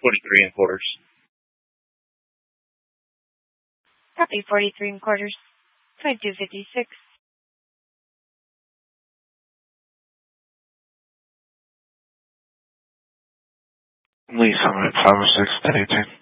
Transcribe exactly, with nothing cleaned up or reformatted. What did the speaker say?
forty-three and quarters. Copy, forty-three and quarters. five two five six. Lee Summit, five oh six, ten eighteen.